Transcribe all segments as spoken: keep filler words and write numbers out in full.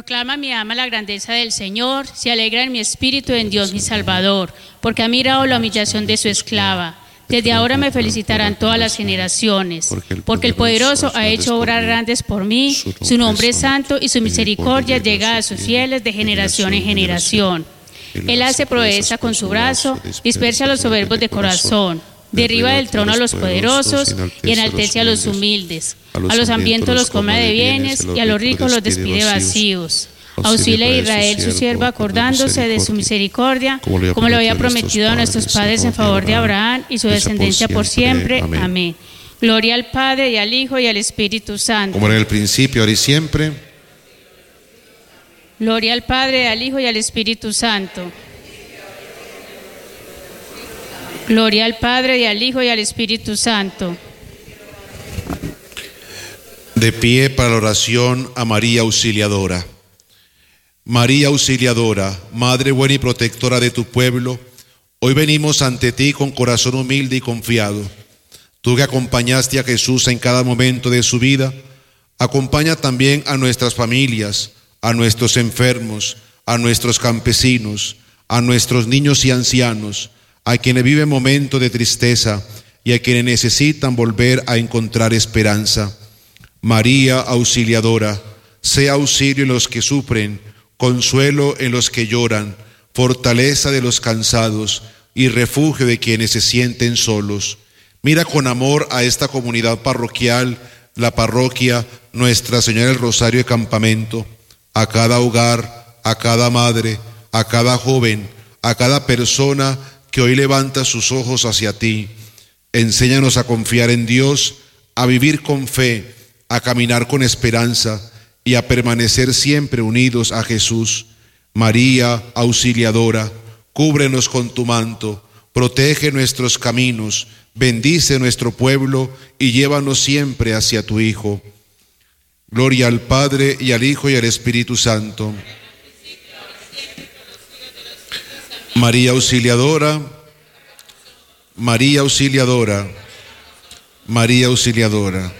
Proclama mi alma la grandeza del Señor, se alegra en mi espíritu en Dios mi Salvador, porque ha mirado la humillación de su esclava. Desde ahora me felicitarán todas las generaciones, porque el poderoso ha hecho obras grandes por mí, su nombre es santo y su misericordia llega a sus fieles de generación en generación. Él hace proeza con su brazo, dispersa a los soberbos de corazón, derriba del trono a los poderosos y enaltece a los humildes. A los hambrientos los colma de bienes y a los ricos los despide vacíos. Auxilia a Israel su siervo acordándose de su misericordia, como lo había prometido a nuestros padres en favor de Abraham y su descendencia por siempre. Amén. Gloria al Padre y al Hijo y al Espíritu Santo. Como en el principio, ahora y siempre. Gloria al Padre, al Hijo y al Espíritu Santo. Gloria al Padre y al Hijo y al Espíritu Santo. De pie para la oración a María Auxiliadora. María Auxiliadora, Madre buena y protectora de tu pueblo, hoy venimos ante ti con corazón humilde y confiado. Tú que acompañaste a Jesús en cada momento de su vida, acompaña también a nuestras familias, a nuestros enfermos, a nuestros campesinos, a nuestros niños y ancianos, a quienes viven momentos de tristeza y a quienes necesitan volver a encontrar esperanza. María Auxiliadora, sea auxilio en los que sufren, consuelo en los que lloran, fortaleza de los cansados y refugio de quienes se sienten solos. Mira con amor a esta comunidad parroquial, la parroquia Nuestra Señora del Rosario de Campamento, a cada hogar, a cada madre, a cada joven, a cada persona que hoy levanta sus ojos hacia ti. Enséñanos a confiar en Dios, a vivir con fe, a caminar con esperanza y a permanecer siempre unidos a Jesús. María Auxiliadora, cúbrenos con tu manto, protege nuestros caminos, bendice nuestro pueblo y llévanos siempre hacia tu Hijo. Gloria al Padre y al Hijo y al Espíritu Santo. María Auxiliadora, María Auxiliadora, María Auxiliadora.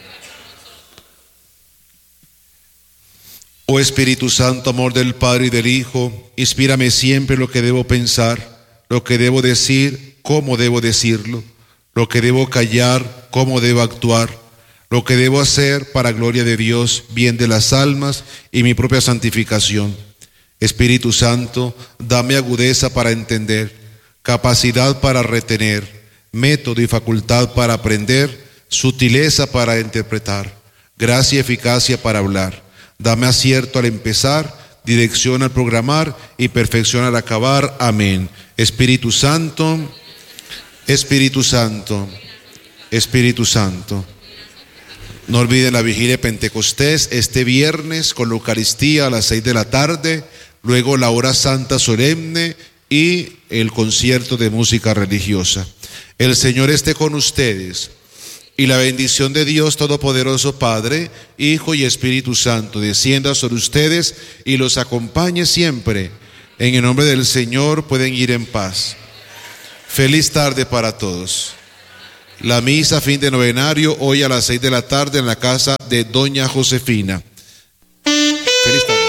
Oh Espíritu Santo, amor del Padre y del Hijo, inspírame siempre lo que debo pensar, lo que debo decir, cómo debo decirlo, lo que debo callar, cómo debo actuar, lo que debo hacer para gloria de Dios, bien de las almas y mi propia santificación. Espíritu Santo, dame agudeza para entender, capacidad para retener, método y facultad para aprender, sutileza para interpretar, gracia y eficacia para hablar. Dame acierto al empezar, dirección al programar y perfección al acabar. Amén. Espíritu Santo, Espíritu Santo, Espíritu Santo. No olviden la vigilia de Pentecostés este viernes con la Eucaristía a las seis de la tarde, luego la hora santa solemne y el concierto de música religiosa. El Señor esté con ustedes. Y la bendición de Dios Todopoderoso, Padre, Hijo y Espíritu Santo, descienda sobre ustedes y los acompañe siempre. En el nombre del Señor pueden ir en paz. Feliz tarde para todos. La misa fin de novenario hoy a las seis de la tarde en la casa de Doña Josefina. Feliz tarde.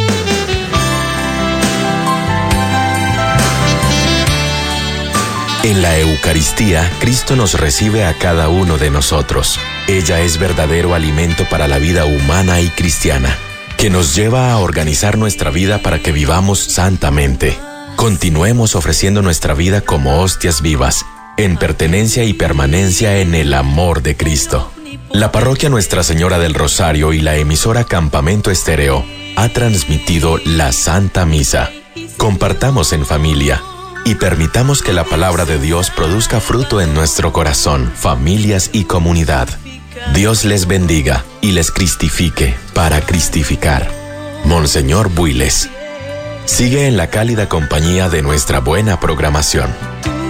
En la Eucaristía, Cristo nos recibe a cada uno de nosotros. Ella es verdadero alimento para la vida humana y cristiana, que nos lleva a organizar nuestra vida para que vivamos santamente. Continuemos ofreciendo nuestra vida como hostias vivas, en pertenencia y permanencia en el amor de Cristo. La parroquia Nuestra Señora del Rosario y la emisora Campamento Estéreo ha transmitido la Santa Misa. Compartamos en familia y permitamos que la palabra de Dios produzca fruto en nuestro corazón, familias y comunidad. Dios les bendiga y les cristifique para cristificar. Monseñor Builes. Sigue en la cálida compañía de nuestra buena programación.